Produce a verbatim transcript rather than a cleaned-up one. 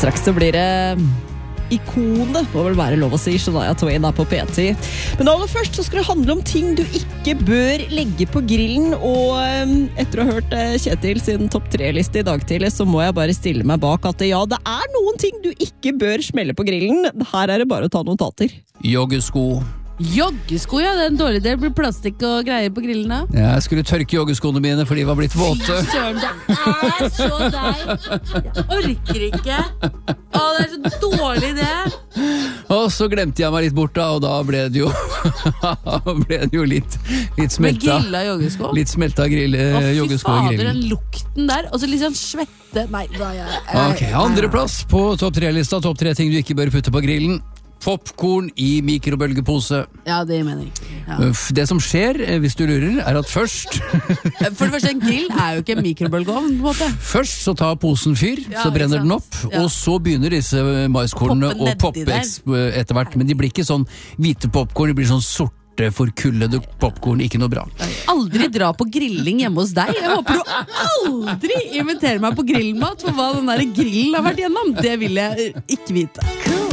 straks så blir det ikonet, må vel være lov å si. Shania Twain er på P ti. Men aller først så skal det handle om ting du ikke bør legge på grillen, og etter å ha hørt Kjetil sin topp tre-liste i dag tidlig, så må jeg bare stille meg bak at ja, det er noen ting du ikke bør smelle på grillen. Her er det bare å ta notater. Joggesko. Joggesko, ja, det er en dårlig del. Blir plastikk og greier på grillen da. Jeg skulle tørke joggeskoene mine, for de var blitt våte. Søren, det er så deg. Jeg orker ikke. Å, det er så dårlig det. Og så glemte jeg meg litt bort da, og da ble det jo ble det jo litt, litt smelta. Med grilla joggesko? Litt smelta grill, joggesko i grillen. Å, fy fader, den lukten der. Og så litt sånn svette. Nei, da er jeg... Ok, andre plass på topp tre-lista. Topp tre ting du ikke bør putte på grillen. Popcorn i mikrobølgepose. Ja, det gir mening. Ja. Det som skjer, hvis du lurer, er at først For det første, en grill er jo ikke en mikrobølgeovn, på en måte. Først så tar posen fyr, ja, så brenner den opp, ja. Og så begynner disse maiskornene å poppe etter hvert. Men de blir ikke sånn hvite popcorn, de blir sånn sorte, forkullede popcorn, ikke noe bra. Aldri dra på grilling hjemme hos deg. Jeg håper du aldri inviterer meg på grillmat, for hva den der grillen har vært gjennom, det vil jeg ikke vite.